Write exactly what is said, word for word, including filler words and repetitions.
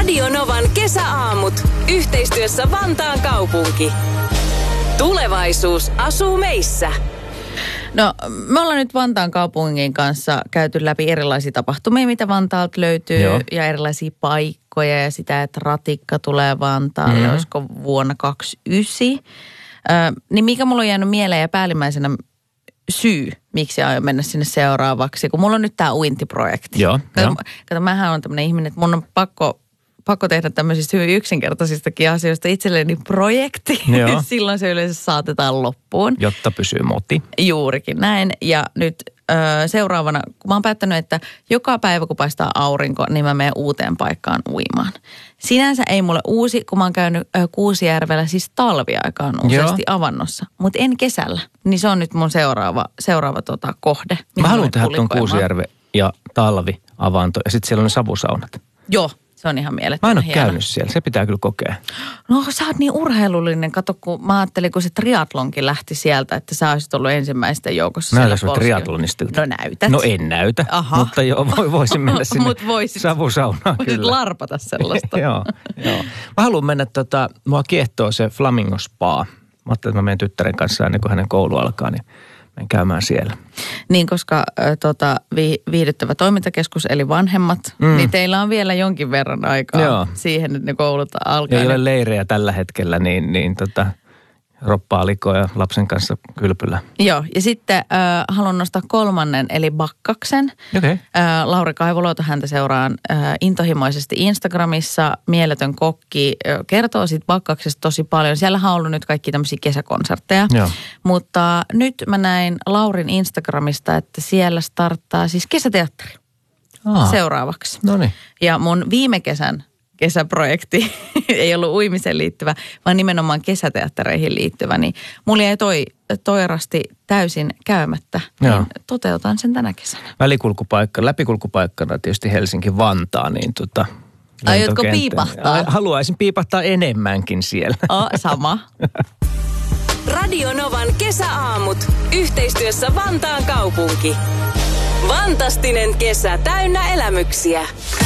Radio Novan kesäaamut. Yhteistyössä Vantaan kaupunki. Tulevaisuus asuu meissä. No, me ollaan nyt Vantaan kaupungin kanssa käyty läpi erilaisia tapahtumia, mitä Vantaalta löytyy. Joo. Ja erilaisia paikkoja ja sitä, että ratikka tulee Vantaalle, mm-hmm. olisiko vuonna kaksikymmentäyhdeksän. Ö, niin mikä mulla on jäänyt mieleen ja päällimmäisenä syy, miksi aion mennä sinne seuraavaksi, kun mulla on nyt tämä uintiprojekti. Joo, kato, jo. kato, mähän on tämmöinen ihminen, että mun on pakko, pakko tehdä tämmöisistä hyvin yksinkertaisistakin asioista itselleni projekti. Silloin se yleensä saatetaan loppuun. Jotta pysyy moti. Juurikin näin. Ja nyt ö, seuraavana, kun mä oon päättänyt, että joka päivä kun paistaa aurinko, niin mä menen uuteen paikkaan uimaan. Sinänsä ei mulle uusi, kun mä oon käynyt ö, Kuusijärvellä siis talviaikaan useasti Joo. avannossa. Mutta en kesällä. Niin se on nyt mun seuraava, seuraava tota, kohde. Mä haluan tehdä tuon Kuusijärve ja talviavanto ja sitten siellä on ne savusaunat. Joo. Se on ihan mielettömän Mä en ole hieno. käynyt siellä. Se pitää kyllä kokea. No sä oot niin urheilullinen. Kato, kun mä ajattelin, kun se triatlonkin lähti sieltä, että sä olisit ollut ensimmäisten joukossa. Näytäis mä triatlonista? No näytät. No en näytä, Aha. mutta joo, voisin mennä sinne Mut voisit, savusaunaan voisit kyllä. larpata sellaista. joo, joo. Mä haluan mennä, tota, mua kiehtoo se Flamingo Spa. Mä ajattelin, että mä menen tyttären kanssa ennen kuin hänen koulu alkaa, niin menen käymään siellä. Niin, koska äh, tota, vi, viihdyttävä toimintakeskus, eli vanhemmat, mm. niin teillä on vielä jonkin verran aikaa Joo. siihen, että ne koulut alkaa. Ei ole leirejä tällä hetkellä, niin, niin tota, roppaa likoja lapsen kanssa kylpyllä. Joo, ja sitten äh, haluan nostaa kolmannen, eli Bakkaksen. Okay. Äh, Lauri Kaivoloita, häntä seuraan äh, intohimoisesti Instagramissa. Mieletön kokki, äh, kertoo siitä Bakkaksesta tosi paljon. Siellähän on ollut nyt kaikki tämmöisiä kesäkonsertteja. Joo. Mutta nyt mä näin Laurin Instagramista, että siellä starttaa siis kesäteatteri Aa. seuraavaksi. Noniin. Ja mun viime kesän kesäprojekti ei ollut uimiseen liittyvä, vaan nimenomaan kesäteattereihin liittyvä, niin mulla jäi toi toirasti täysin käymättä. Niin toteutan sen tänä kesänä. Välikulkupaikka, läpikulkupaikkana tietysti Helsinki-Vantaa, niin tota... Aiotko piipahtaa? Haluaisin piipahtaa enemmänkin siellä. Oh, sama. Radio Novan kesäaamut. Yhteistyössä Vantaan kaupunki. Fantastinen kesä täynnä elämyksiä.